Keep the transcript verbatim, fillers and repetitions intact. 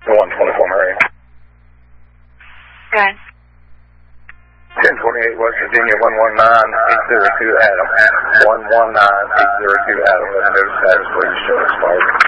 one twenty-four Mary. Good. ten twenty-eight West Virginia, one one nine eight zero two Adam. one one nine eight zero two Adam. Let me know the status, please. Show expired.